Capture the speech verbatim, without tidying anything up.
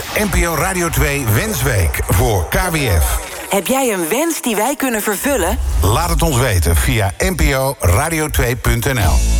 N P O Radio twee Wensweek voor K W F. Heb jij een wens die wij kunnen vervullen? Laat het ons weten via n p o radio twee punt n l.